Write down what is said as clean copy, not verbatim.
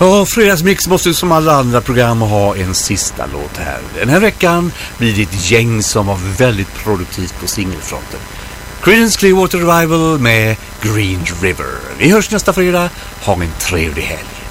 Och Fredagsmix måste som alla andra program ha en sista låt här. Den här veckan blir det ett gäng som var väldigt produktivt på singelfronten. Creedence Clearwater Revival med Green River. Vi hörs nästa fredag. Ha en trevlig helg.